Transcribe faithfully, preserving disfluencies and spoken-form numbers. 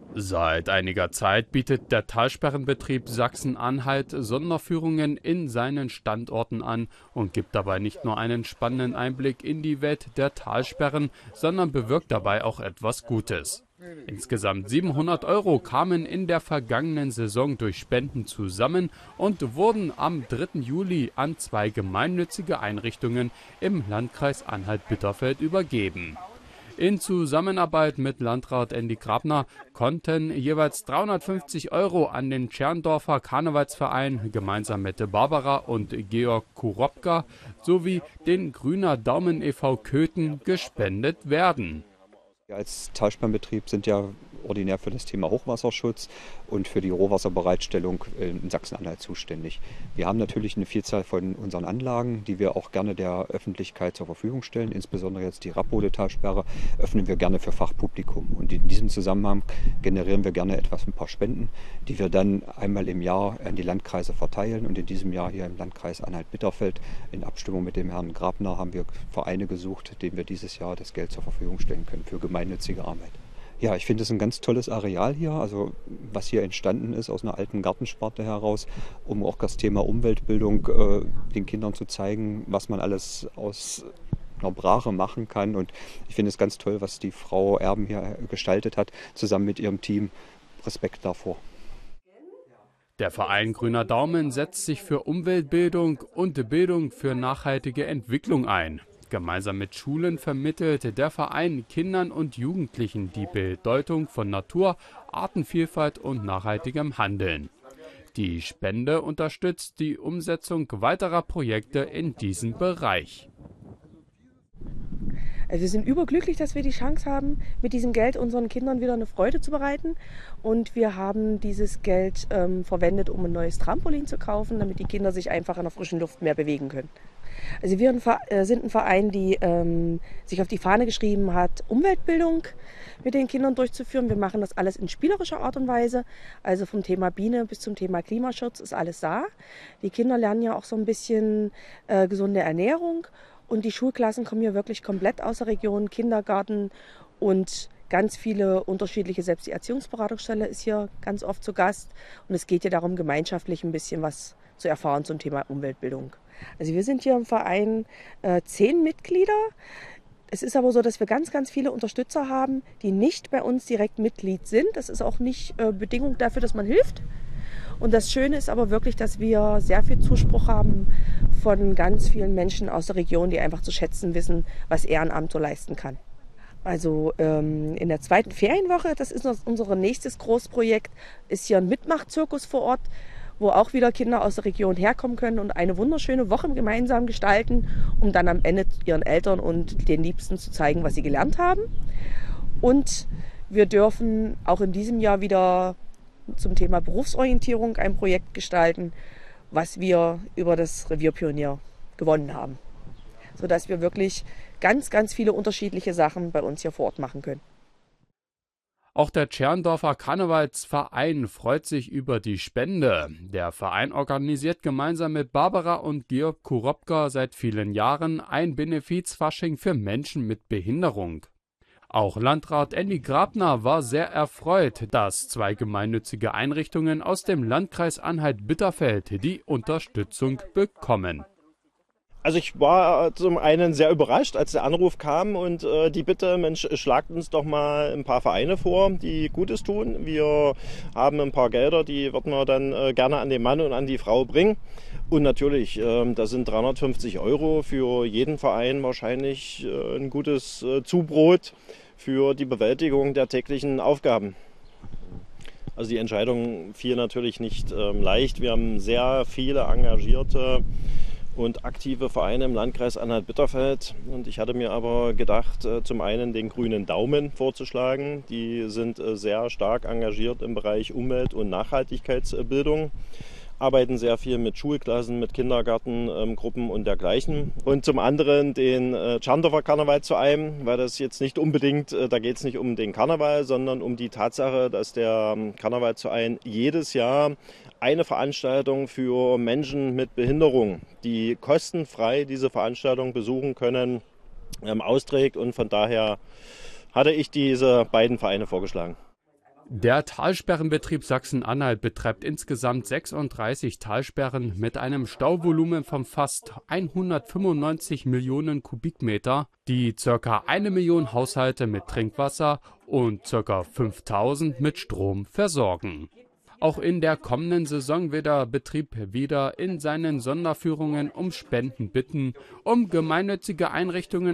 Seit einiger Zeit bietet der Talsperrenbetrieb Sachsen-Anhalt Sonderführungen in seinen Standorten an und gibt dabei nicht nur einen spannenden Einblick in die Welt der Talsperren, sondern bewirkt dabei auch etwas Gutes. Insgesamt siebenhundert Euro kamen in der vergangenen Saison durch Spenden zusammen und wurden am dritten Juli an zwei gemeinnützige Einrichtungen im Landkreis Anhalt-Bitterfeld übergeben. In Zusammenarbeit mit Landrat Andy Grabner konnten jeweils dreihundertfünfzig Euro an den Tscherndorfer Karnevalsverein gemeinsam mit Barbara und Georg Kuropka sowie den Grüner Daumen e V Köthen gespendet werden. Wir als Talsperrenbetrieb sind ja ordinär für das Thema Hochwasserschutz und für die Rohwasserbereitstellung in Sachsen-Anhalt zuständig. Wir haben natürlich eine Vielzahl von unseren Anlagen, die wir auch gerne der Öffentlichkeit zur Verfügung stellen. Insbesondere jetzt die Rappode-Talsperre öffnen wir gerne für Fachpublikum. Und in diesem Zusammenhang generieren wir gerne etwas, ein paar Spenden, die wir dann einmal im Jahr an die Landkreise verteilen. Und in diesem Jahr hier im Landkreis Anhalt-Bitterfeld in Abstimmung mit dem Herrn Grabner haben wir Vereine gesucht, denen wir dieses Jahr das Geld zur Verfügung stellen können für gemeinnützige Arbeit. Ja, ich finde es ein ganz tolles Areal hier, also was hier entstanden ist aus einer alten Gartensparte heraus, um auch das Thema Umweltbildung äh, den Kindern zu zeigen, was man alles aus einer Brache machen kann. Und ich finde es ganz toll, was die Frau Erben hier gestaltet hat, zusammen mit ihrem Team. Respekt davor. Der Verein Grüner Daumen setzt sich für Umweltbildung und Bildung für nachhaltige Entwicklung ein. Gemeinsam mit Schulen vermittelt der Verein Kindern und Jugendlichen die Bedeutung von Natur, Artenvielfalt und nachhaltigem Handeln. Die Spende unterstützt die Umsetzung weiterer Projekte in diesem Bereich. Also wir sind überglücklich, dass wir die Chance haben, mit diesem Geld unseren Kindern wieder eine Freude zu bereiten. Und wir haben dieses Geld ähm, verwendet, um ein neues Trampolin zu kaufen, damit die Kinder sich einfach in der frischen Luft mehr bewegen können. Also wir sind ein Verein, die ähm, sich auf die Fahne geschrieben hat, Umweltbildung mit den Kindern durchzuführen. Wir machen das alles in spielerischer Art und Weise. Also vom Thema Biene bis zum Thema Klimaschutz ist alles da. Die Kinder lernen ja auch so ein bisschen äh, gesunde Ernährung. Und die Schulklassen kommen hier wirklich komplett aus der Region, Kindergarten und ganz viele unterschiedliche, selbst die Erziehungsberatungsstelle ist hier ganz oft zu Gast. Und es geht ja darum, gemeinschaftlich ein bisschen was zu erfahren zum Thema Umweltbildung. Also wir sind hier im Verein äh, zehn Mitglieder. Es ist aber so, dass wir ganz, ganz viele Unterstützer haben, die nicht bei uns direkt Mitglied sind. Das ist auch nicht äh, Bedingung dafür, dass man hilft. Und das Schöne ist aber wirklich, dass wir sehr viel Zuspruch haben von ganz vielen Menschen aus der Region, die einfach zu schätzen wissen, was Ehrenamt so leisten kann. Also ähm, in der zweiten Ferienwoche, das ist unser nächstes Großprojekt, ist hier ein Mitmachzirkus vor Ort, wo auch wieder Kinder aus der Region herkommen können und eine wunderschöne Woche gemeinsam gestalten, um dann am Ende ihren Eltern und den Liebsten zu zeigen, was sie gelernt haben. Und wir dürfen auch in diesem Jahr wieder zum Thema Berufsorientierung ein Projekt gestalten, was wir über das Revierpionier gewonnen haben, sodass wir wirklich ganz, ganz viele unterschiedliche Sachen bei uns hier vor Ort machen können. Auch der Tscherndorfer Karnevalsverein freut sich über die Spende. Der Verein organisiert gemeinsam mit Barbara und Georg Kuropka seit vielen Jahren ein Benefizfasching für Menschen mit Behinderung. Auch Landrat Andy Grabner war sehr erfreut, dass zwei gemeinnützige Einrichtungen aus dem Landkreis Anhalt-Bitterfeld die Unterstützung bekommen. Also ich war zum einen sehr überrascht, als der Anruf kam und äh, die Bitte, Mensch, schlagt uns doch mal ein paar Vereine vor, die Gutes tun. Wir haben ein paar Gelder, die würden wir dann äh, gerne an den Mann und an die Frau bringen. Und natürlich, äh, da sind dreihundertfünfzig Euro für jeden Verein wahrscheinlich äh, ein gutes äh, Zubrot für die Bewältigung der täglichen Aufgaben. Also die Entscheidung fiel natürlich nicht äh, leicht. Wir haben sehr viele engagierte und aktive Vereine im Landkreis Anhalt-Bitterfeld. Und ich hatte mir aber gedacht, zum einen den Grünen Daumen vorzuschlagen. Die sind sehr stark engagiert im Bereich Umwelt- und Nachhaltigkeitsbildung, arbeiten sehr viel mit Schulklassen, mit Kindergartengruppen und dergleichen. Und zum anderen den Tscherndorfer Karnevalsverein, weil das jetzt nicht unbedingt, da geht es nicht um den Karneval, sondern um die Tatsache, dass der Karnevalsverein jedes Jahr eine Veranstaltung für Menschen mit Behinderung, die kostenfrei diese Veranstaltung besuchen können, austrägt. Und von daher hatte ich diese beiden Vereine vorgeschlagen. Der Talsperrenbetrieb Sachsen-Anhalt betreibt insgesamt sechsunddreißig Talsperren mit einem Stauvolumen von fast hundertfünfundneunzig Millionen Kubikmeter, die ca. eine Million Haushalte mit Trinkwasser und ca. fünftausend mit Strom versorgen. Auch in der kommenden Saison wird der Betrieb wieder in seinen Sonderführungen um Spenden bitten, um gemeinnützige Einrichtungen